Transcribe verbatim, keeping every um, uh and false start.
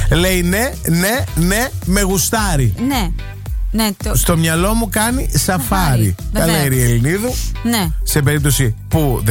Λέει ναι, ναι, ναι, με γουστάρει. Ναι. Ναι, το... Στο μυαλό μου κάνει σαφάρι. Σαφάρι, Τα λέει η Ελληνίδου. Ναι. Σε περίπτωση που